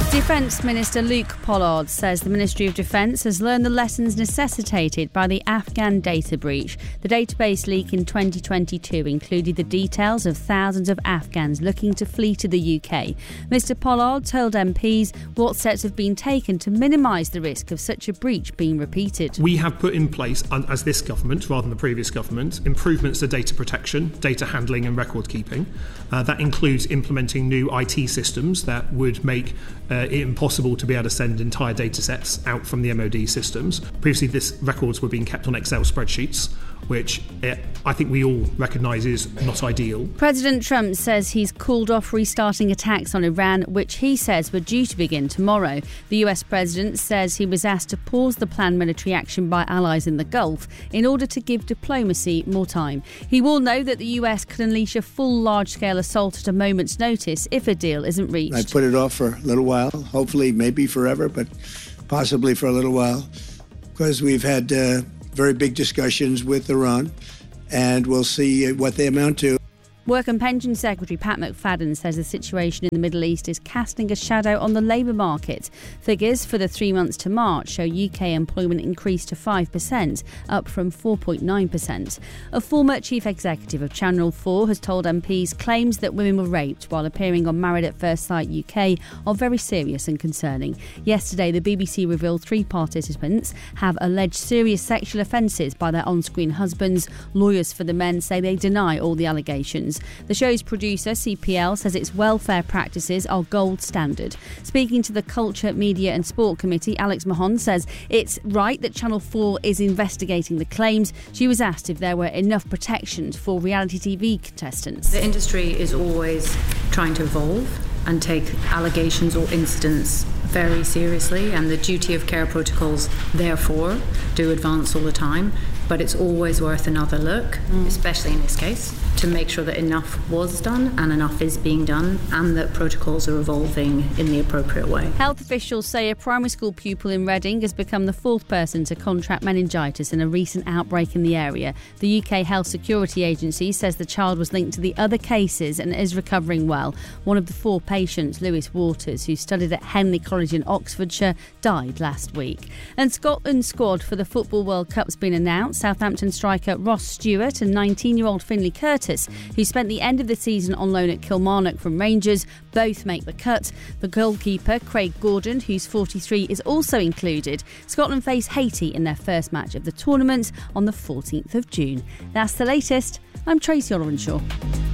Defence Minister Luke Pollard says the Ministry of Defence has learned the lessons necessitated by the Afghan data breach. The database leak in 2022 included the details of thousands of Afghans looking to flee to the UK. Mr Pollard told MPs what steps have been taken to minimise the risk of such a breach being repeated. We have put in place, as this government rather than the previous government, improvements to data protection, data handling and record keeping. That includes implementing new IT systems that would make it impossible to be able to send entire data sets out from the MOD systems. Previously, these records were being kept on Excel spreadsheets, which I think we all recognise is not ideal. President Trump says he's called off restarting attacks on Iran, which he says were due to begin tomorrow. The US president says he was asked to pause the planned military action by allies in the Gulf in order to give diplomacy more time. He will know that the US could unleash a full large-scale assault at a moment's notice if a deal isn't reached. I put it off for a little while, hopefully maybe forever, but possibly for a little while, because we've had very big discussions with Iran, and we'll see what they amount to. Work and Pension Secretary Pat McFadden says the situation in the Middle East is casting a shadow on the labour market. Figures for the 3 months to March show UK employment increased to 5%, up from 4.9%. A former chief executive of Channel 4 has told MPs claims that women were raped while appearing on Married at First Sight UK are very serious and concerning. Yesterday, the BBC revealed 3 participants have alleged serious sexual offences by their on-screen husbands. Lawyers for the men say they deny all the allegations. The show's producer, CPL, says its welfare practices are gold standard. Speaking to the Culture, Media and Sport Committee, Alex Mahon says it's right that Channel 4 is investigating the claims. She was asked if there were enough protections for reality TV contestants. The industry is always trying to evolve and take allegations or incidents very seriously, and the duty of care protocols therefore do advance all the time, but it's always worth another look, especially in this case, to make sure that enough was done and enough is being done and that protocols are evolving in the appropriate way. Health officials say a primary school pupil in Reading has become the 4th person to contract meningitis in a recent outbreak in the area. The UK Health Security Agency says the child was linked to the other cases and is recovering well. One of the 4 patients, Lewis Waters, who studied at Henley College in Oxfordshire, died last week. And Scotland's squad for the Football World Cup's been announced. Southampton striker Ross Stewart and 19-year-old Finlay Curtis, who spent the end of the season on loan at Kilmarnock from Rangers, both make the cut. The goalkeeper, Craig Gordon, who's 43, is also included. Scotland face Haiti in their first match of the tournament on the 14th of June. That's the latest. I'm Tracy Olorenshaw.